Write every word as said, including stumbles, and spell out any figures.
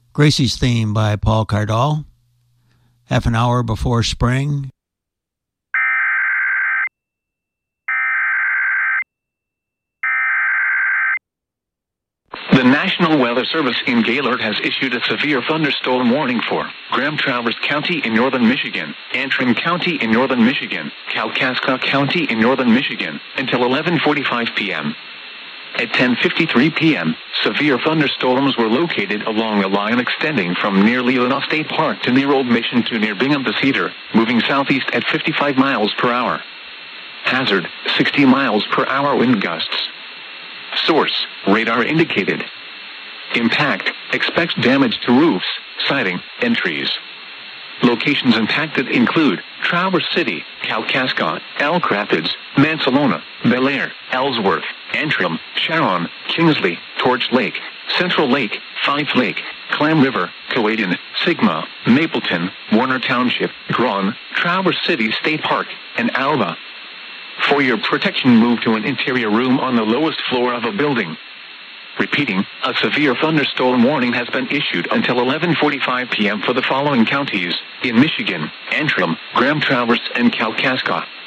Gracie's Theme by Paul Cardall. Half an hour before spring. The National Weather Service in Gaylord has issued a severe thunderstorm warning for Grand Traverse County in northern Michigan, Antrim County in northern Michigan, Kalkaska County in northern Michigan, until eleven forty-five p.m. At ten fifty-three p.m., severe thunderstorms were located along a line extending from near Leelanau State Park to near Old Mission to near Bingham to Cedar, moving southeast at fifty-five miles per hour. Hazard, sixty miles per hour wind gusts. Source, radar indicated. Impact, expects damage to roofs, siding, and trees. Locations impacted include Traverse City, Kalkaska, Elk Rapids, Mansalona, Bel Air, Ellsworth, Antrim, Sharon, Kingsley, Torch Lake, Central Lake, Fife Lake, Clam River, Cowayden, Sigma, Mapleton, Warner Township, Grawn, Traverse City State Park, and Alva. For your protection, move to an interior room on the lowest floor of a building. Repeating, a severe thunderstorm warning has been issued until eleven forty-five p.m. for the following counties in Michigan: Antrim, Grand Traverse, and Kalkaska.